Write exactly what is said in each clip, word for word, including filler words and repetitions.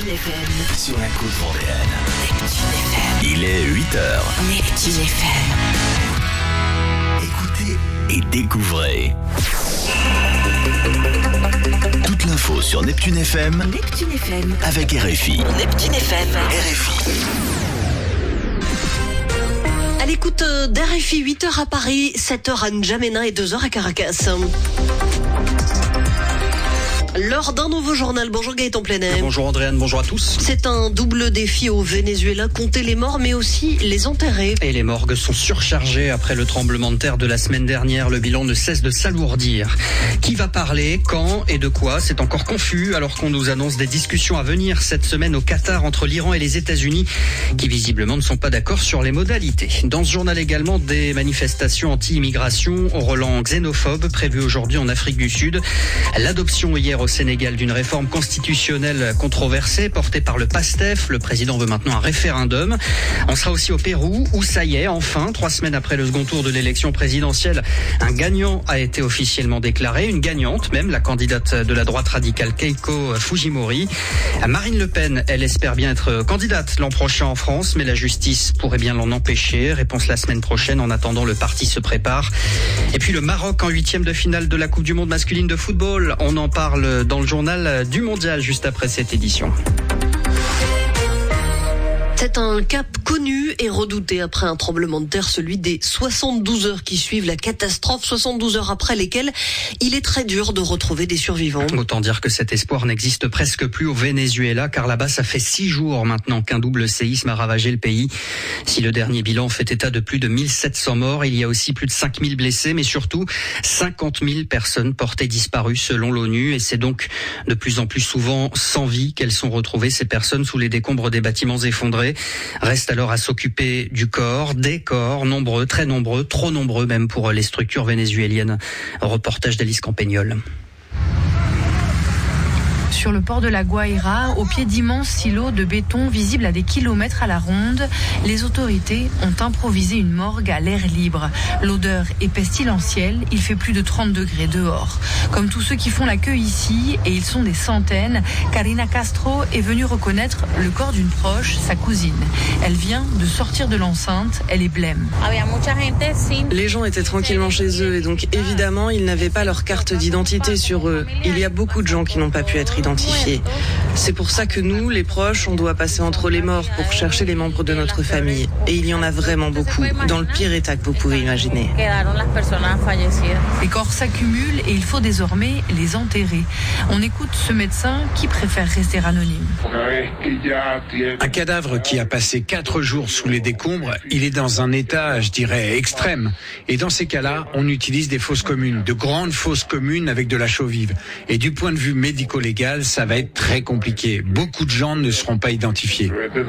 F M. Sur la côte vendéenne. Neptune F M. Il est huit heures. Neptune F M. Écoutez et découvrez. Toute l'info sur Neptune F M. Neptune F M. Avec R F I. Neptune F M. R F I. À l'écoute d'R F I, huit heures à Paris, sept heures à N'Djamena et deux heures à Caracas. L'heure d'un nouveau journal. Bonjour Gaëtan Plenet. Bonjour Andréane, bonjour à tous. C'est un double défi au Venezuela, compter les morts mais aussi les enterrer. Et les morgues sont surchargées après le tremblement de terre de la semaine dernière. Le bilan ne cesse de s'alourdir. Qui va parler, quand et de quoi? C'est encore confus alors qu'on nous annonce des discussions à venir cette semaine au Qatar entre l'Iran et les États-Unis qui visiblement ne sont pas d'accord sur les modalités. Dans ce journal également, des manifestations anti-immigration au relent xénophobe prévues aujourd'hui en Afrique du Sud. L'adoption hier au Sénégal d'une réforme constitutionnelle controversée portée par le PASTEF. Le président veut maintenant un référendum. On sera aussi au Pérou où ça y est, enfin, trois semaines après le second tour de l'élection présidentielle, un gagnant a été officiellement déclaré, une gagnante même, la candidate de la droite radicale Keiko Fujimori. Marine Le Pen, elle espère bien être candidate l'an prochain en France, mais la justice pourrait bien l'en empêcher. Réponse la semaine prochaine. En attendant, le parti se prépare. Et puis le Maroc en huitième de finale de la Coupe du Monde masculine de football. On en parle dans le journal du Mondial juste après cette édition. C'est un cap connu et redouté après un tremblement de terre, celui des soixante-douze heures qui suivent la catastrophe, soixante-douze heures après lesquelles il est très dur de retrouver des survivants. Autant dire que cet espoir n'existe presque plus au Venezuela, car là-bas ça fait six jours maintenant qu'un double séisme a ravagé le pays. Si le dernier bilan fait état de plus de mille sept cents morts, il y a aussi plus de cinq mille blessés, mais surtout cinquante mille personnes portées disparues selon l'ONU, et c'est donc de plus en plus souvent sans vie qu'elles sont retrouvées, ces personnes sous les décombres des bâtiments effondrés. Reste alors à s'occuper du corps, des corps, nombreux, très nombreux, trop nombreux même pour les structures vénézuéliennes. Reportage d'Alice Campagnol. Sur le port de la Guaira, au pied d'immenses silos de béton visibles à des kilomètres à la ronde, les autorités ont improvisé une morgue à l'air libre. L'odeur est pestilentielle, il fait plus de trente degrés dehors. Comme tous ceux qui font la queue ici, et ils sont des centaines, Karina Castro est venue reconnaître le corps d'une proche, sa cousine. Elle vient de sortir de l'enceinte, elle est blême. Les gens étaient tranquillement chez eux et donc évidemment ils n'avaient pas leur carte d'identité sur eux. Il y a beaucoup de gens qui n'ont pas pu être identifiés. C'est pour ça que nous, les proches, on doit passer entre les morts pour chercher les membres de notre famille. Et il y en a vraiment beaucoup, dans le pire état que vous pouvez imaginer. Les corps s'accumulent et il faut désormais les enterrer. On écoute ce médecin qui préfère rester anonyme. Un cadavre qui a passé quatre jours sous les décombres, il est dans un état, je dirais, extrême. Et dans ces cas-là, on utilise des fosses communes, de grandes fosses communes avec de la chaux vive. Et du point de vue médico-légal, ça va être très compliqué. Beaucoup de gens ne seront pas identifiés.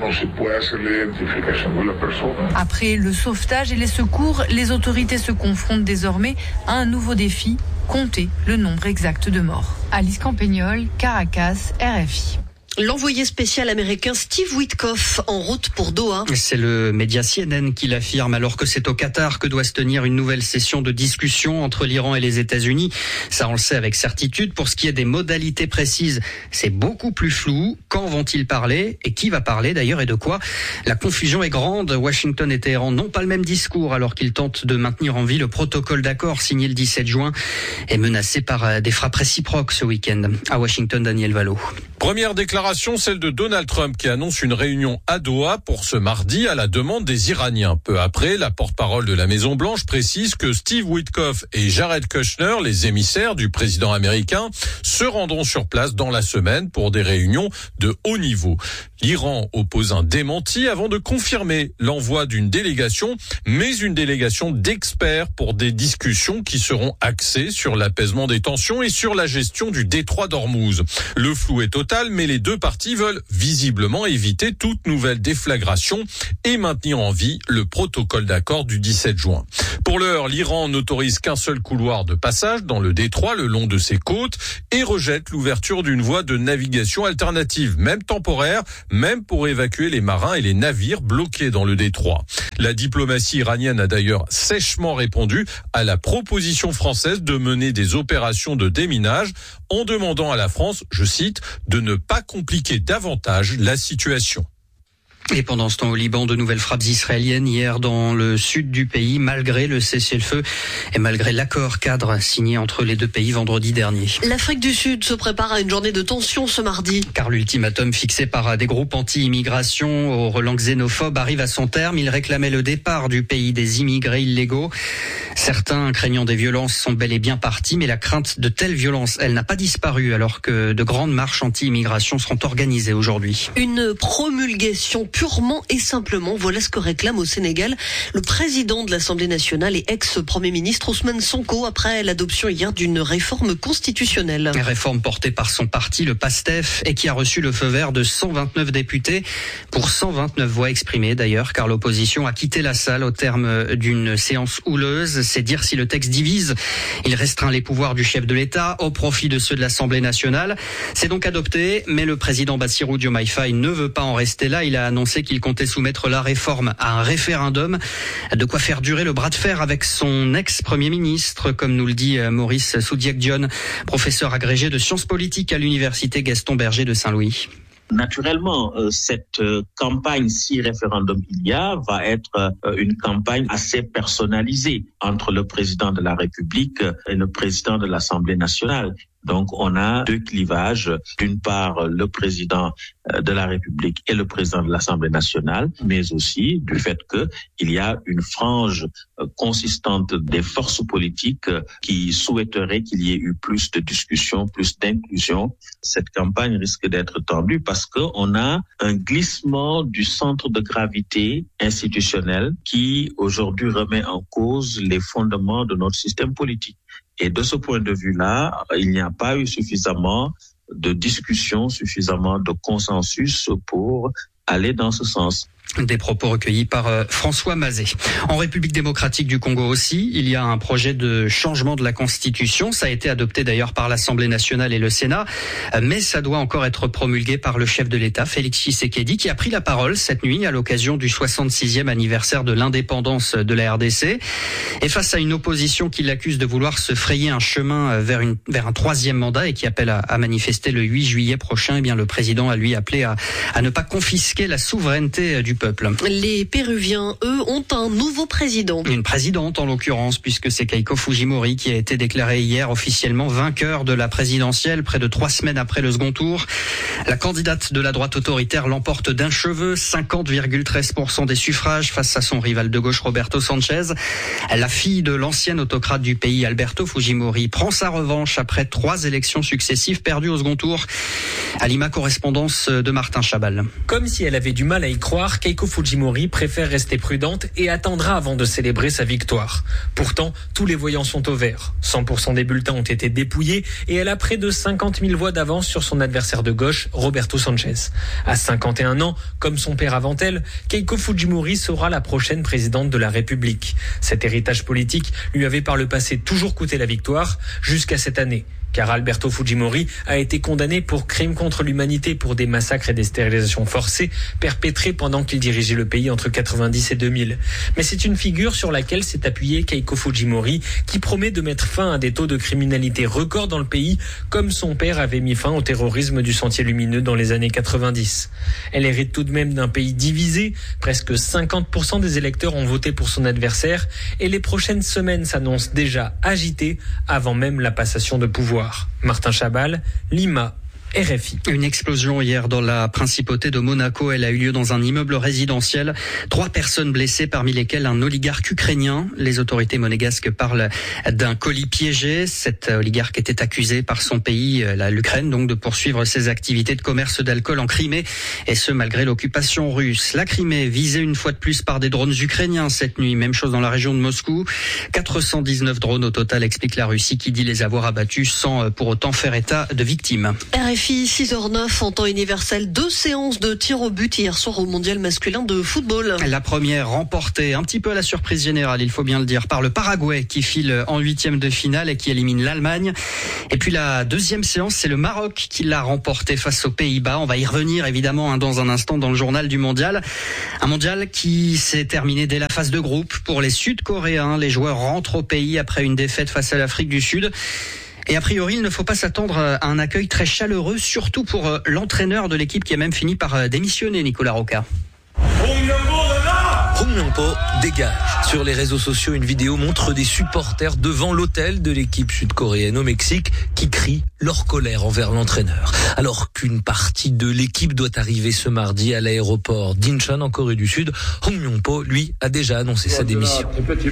Après le sauvetage et les secours, les autorités se confrontent désormais à un nouveau défi, compter le nombre exact de morts. Alice Campagnol, Caracas, R F I. L'envoyé spécial américain Steve Witkoff en route pour Doha. C'est le média C N N qui l'affirme alors que c'est au Qatar que doit se tenir une nouvelle session de discussion entre l'Iran et les États-Unis. Ça, on le sait avec certitude. Pour ce qui est des modalités précises, c'est beaucoup plus flou. Quand vont-ils parler et qui va parler d'ailleurs et de quoi? La confusion est grande. Washington et Téhéran n'ont pas le même discours alors qu'ils tentent de maintenir en vie le protocole d'accord signé le dix-sept juin et menacé par des frappes réciproques ce week-end. À Washington, Daniel Valo. Première déclaration, celle de Donald Trump qui annonce une réunion à Doha pour ce mardi à la demande des Iraniens. Peu après, la porte-parole de la Maison-Blanche précise que Steve Witkoff et Jared Kushner, les émissaires du président américain, se rendront sur place dans la semaine pour des réunions de haut niveau. L'Iran oppose un démenti avant de confirmer l'envoi d'une délégation, mais une délégation d'experts pour des discussions qui seront axées sur l'apaisement des tensions et sur la gestion du détroit d'Ormuz. Le flou est total, mais les deux parties veulent visiblement éviter toute nouvelle déflagration et maintenir en vie le protocole d'accord du dix-sept juin. Pour l'heure, l'Iran n'autorise qu'un seul couloir de passage dans le détroit le long de ses côtes et rejette l'ouverture d'une voie de navigation alternative, même temporaire, même pour évacuer les marins et les navires bloqués dans le détroit. La diplomatie iranienne a d'ailleurs sèchement répondu à la proposition française de mener des opérations de déminage en demandant à la France, je cite, de de ne pas compliquer davantage la situation. Et pendant ce temps au Liban, de nouvelles frappes israéliennes hier dans le sud du pays, malgré le cessez-le-feu et malgré l'accord cadre signé entre les deux pays vendredi dernier. L'Afrique du Sud se prépare à une journée de tension ce mardi. Car l'ultimatum fixé par des groupes anti-immigration aux relents xénophobes arrive à son terme. Il réclamait le départ du pays des immigrés illégaux. Certains, craignant des violences, sont bel et bien partis, mais la crainte de telles violences, elle n'a pas disparu alors que de grandes marches anti-immigration seront organisées aujourd'hui. Une promulgation purement et simplement, voilà ce que réclame au Sénégal le président de l'Assemblée nationale et ex-premier ministre Ousmane Sonko après l'adoption hier d'une réforme constitutionnelle. Une réforme portée par son parti, le PASTEF, et qui a reçu le feu vert de cent vingt-neuf députés pour cent vingt-neuf voix exprimées d'ailleurs, car l'opposition a quitté la salle au terme d'une séance houleuse. C'est dire si le texte divise. Il restreint les pouvoirs du chef de l'État au profit de ceux de l'Assemblée nationale. C'est donc adopté, mais le président Bassirou Diomaye Faye ne veut pas en rester là. Il a annoncé qu'il comptait soumettre la réforme à un référendum. De quoi faire durer le bras de fer avec son ex-premier ministre, comme nous le dit Maurice Soudiek-Dione, professeur agrégé de sciences politiques à l'université Gaston Berger de Saint-Louis. Naturellement, euh, cette euh, campagne, si référendum il y a, va être euh, une campagne assez personnalisée entre le président de la République et le président de l'Assemblée nationale. Donc, on a deux clivages. D'une part, le président de la République et le président de l'Assemblée nationale, mais aussi du fait que il y a une frange consistante des forces politiques qui souhaiteraient qu'il y ait eu plus de discussions, plus d'inclusion. Cette campagne risque d'être tendue parce qu'on a un glissement du centre de gravité institutionnel qui, aujourd'hui, remet en cause les fondements de notre système politique. Et de ce point de vue-là, il n'y a pas eu suffisamment de discussion, suffisamment de consensus pour aller dans ce sens. Des propos recueillis par euh, François Mazet. En République démocratique du Congo aussi, il y a un projet de changement de la Constitution. Ça a été adopté d'ailleurs par l'Assemblée nationale et le Sénat, mais ça doit encore être promulgué par le chef de l'État, Félix Tshisekedi, qui a pris la parole cette nuit à l'occasion du soixante-sixième anniversaire de l'indépendance de la R D C. Et face à une opposition qui l'accuse de vouloir se frayer un chemin vers, une, vers un troisième mandat et qui appelle à, à manifester le huit juillet prochain, eh bien le président a lui appelé à, à ne pas confisquer la souveraineté du peuple. Les Péruviens, eux, ont un nouveau président. Une présidente, en l'occurrence, puisque c'est Keiko Fujimori qui a été déclaré hier officiellement vainqueur de la présidentielle, près de trois semaines après le second tour. La candidate de la droite autoritaire l'emporte d'un cheveu, cinquante virgule treize pour cent des suffrages face à son rival de gauche Roberto Sanchez. La fille de l'ancien autocrate du pays, Alberto Fujimori, prend sa revanche après trois élections successives perdues au second tour. À Lima, correspondance de Martin Chabal. Comme si elle avait du mal à y croire, Keiko Fujimori préfère rester prudente et attendra avant de célébrer sa victoire. Pourtant, tous les voyants sont au vert. cent pour cent des bulletins ont été dépouillés et elle a près de cinquante mille voix d'avance sur son adversaire de gauche, Roberto Sanchez. À cinquante et un ans, comme son père avant elle, Keiko Fujimori sera la prochaine présidente de la République. Cet héritage politique lui avait par le passé toujours coûté la victoire, jusqu'à cette année. Car Alberto Fujimori a été condamné pour crimes contre l'humanité pour des massacres et des stérilisations forcées perpétrés pendant qu'il dirigeait le pays entre quatre-vingt-dix et deux mille. Mais c'est une figure sur laquelle s'est appuyé Keiko Fujimori qui promet de mettre fin à des taux de criminalité records dans le pays comme son père avait mis fin au terrorisme du Sentier Lumineux dans les années quatre-vingt-dix. Elle hérite tout de même d'un pays divisé, presque cinquante pour cent des électeurs ont voté pour son adversaire et les prochaines semaines s'annoncent déjà agitées avant même la passation de pouvoir. Martin Chabal, Lima, R F I. Une explosion hier dans la principauté de Monaco. Elle a eu lieu dans un immeuble résidentiel. Trois personnes blessées, parmi lesquelles un oligarque ukrainien. Les autorités monégasques parlent d'un colis piégé. Cet oligarque était accusé par son pays, l'Ukraine, donc de poursuivre ses activités de commerce d'alcool en Crimée. Et ce, malgré l'occupation russe. La Crimée, visée une fois de plus par des drones ukrainiens cette nuit. Même chose dans la région de Moscou. quatre cent dix-neuf drones au total, explique la Russie, qui dit les avoir abattus sans pour autant faire état de victimes. R F I, six heures neuf en temps universel, deux séances de tir au but hier soir au mondial masculin de football. La première remportée, un petit peu à la surprise générale, il faut bien le dire, par le Paraguay qui file en huitième de finale et qui élimine l'Allemagne. Et puis la deuxième séance, c'est le Maroc qui l'a remportée face aux Pays-Bas. On va y revenir évidemment hein, dans un instant dans le journal du mondial. Un mondial qui s'est terminé dès la phase de groupe pour les Sud-Coréens. Les joueurs rentrent au pays après une défaite face à l'Afrique du Sud. Et a priori, il ne faut pas s'attendre à un accueil très chaleureux, surtout pour l'entraîneur de l'équipe qui a même fini par démissionner, Nicolas Roca. Hong Myung-po dégage. Sur les réseaux sociaux, une vidéo montre des supporters devant l'hôtel de l'équipe sud-coréenne au Mexique qui crient leur colère envers l'entraîneur. Alors qu'une partie de l'équipe doit arriver ce mardi à l'aéroport d'Incheon en Corée du Sud, Hong Myung-po, lui, a déjà annoncé sa démission.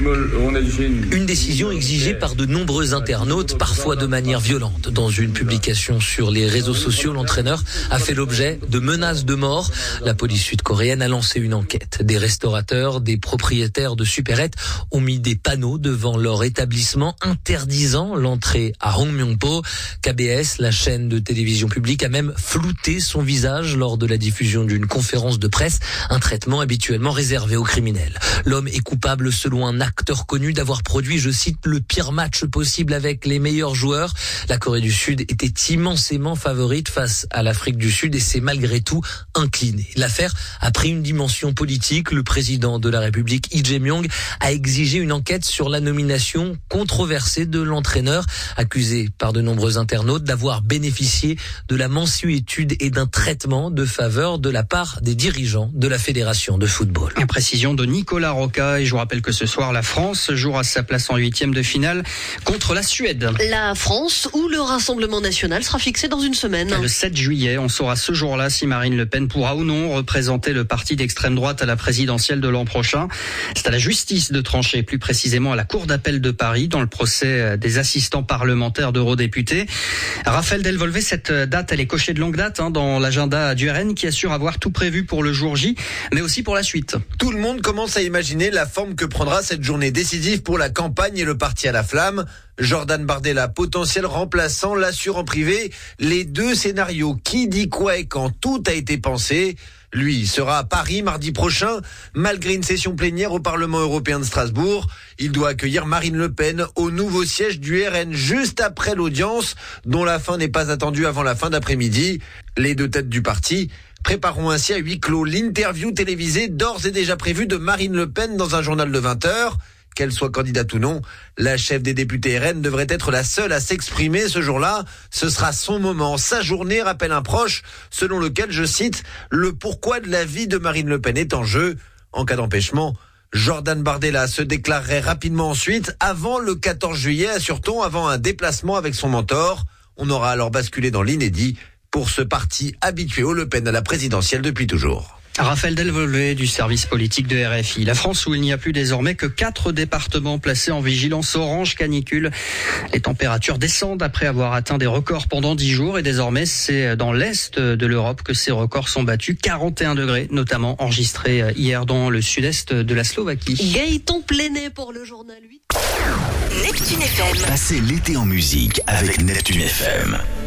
Une décision exigée par de nombreux internautes, parfois de manière violente. Dans une publication sur les réseaux sociaux, l'entraîneur a fait l'objet de menaces de mort. La police sud-coréenne a lancé une enquête. Des restaurateurs, des propriétaires de supérettes ont mis des panneaux devant leur établissement interdisant l'entrée à Hong Myung-po. K B S, la chaîne de télévision publique, a même flouté son visage lors de la diffusion d'une conférence de presse, un traitement habituellement réservé aux criminels. L'homme est coupable, selon un acteur connu, d'avoir produit, je cite, le pire match possible avec les meilleurs joueurs. La Corée du Sud était immensément favorite face à l'Afrique du Sud et s'est malgré tout inclinée. L'affaire a pris une dimension politique. Le président de la République, Lee Jae-myung, a exigé une enquête sur la nomination controversée de l'entraîneur, accusé par de nombreux internautes d'avoir bénéficié de la mansuétude et d'un traitement de faveur de la part des dirigeants de la Fédération de football. Une précision de Nicolas Roca, et je vous rappelle que ce soir, la France jouera sa place en huitième de finale contre la Suède. La France, où le Rassemblement national sera fixé dans une semaine. Le sept juillet, on saura ce jour-là si Marine Le Pen pourra ou non représenter le parti d'extrême droite à la présidentielle de l'an prochain. C'est à la justice de trancher, plus précisément à la Cour d'appel de Paris, dans le procès des assistants parlementaires d'eurodéputés. Raphaël Delvolvé, cette date, elle est cochée de longue date hein, dans l'agenda du R N, qui assure avoir tout prévu pour le jour J, mais aussi pour la suite. Tout le monde commence à imaginer la forme que prendra cette journée décisive pour la campagne et le parti à la flamme. Jordan Bardella, potentiel remplaçant, l'assure en privé. Les deux scénarios, qui dit quoi et quand, tout a été pensé. Lui sera à Paris mardi prochain, malgré une session plénière au Parlement européen de Strasbourg. Il doit accueillir Marine Le Pen au nouveau siège du R N juste après l'audience, dont la fin n'est pas attendue avant la fin d'après-midi. Les deux têtes du parti prépareront ainsi à huis clos l'interview télévisée d'ores et déjà prévue de Marine Le Pen dans un journal de vingt heures. Qu'elle soit candidate ou non, la chef des députés R N devrait être la seule à s'exprimer ce jour-là. Ce sera son moment, sa journée, rappelle un proche, selon lequel, je cite, « le pourquoi de la vie de Marine Le Pen est en jeu ». En cas d'empêchement, Jordan Bardella se déclarerait rapidement ensuite, avant le quatorze juillet, assure-t-on, avant un déplacement avec son mentor. On aura alors basculé dans l'inédit pour ce parti habitué au Le Pen à la présidentielle depuis toujours. Raphaël Delvolvé du service politique de R F I. La France où il n'y a plus désormais que quatre départements placés en vigilance orange canicule. Les températures descendent après avoir atteint des records pendant dix jours et désormais c'est dans l'est de l'Europe que ces records sont battus. quarante et un degrés notamment enregistrés hier dans le sud-est de la Slovaquie. Gaëtan Plenet pour le journal huit. Neptune F M. Passez l'été en musique avec Neptune F M.